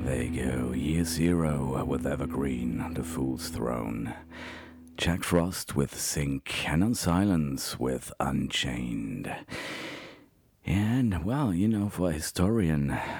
there you go. Year Zero with Evergreen, The Fool's Throne. Jack Frost with Sink, and On Silence with Unchained. And, well, for a historian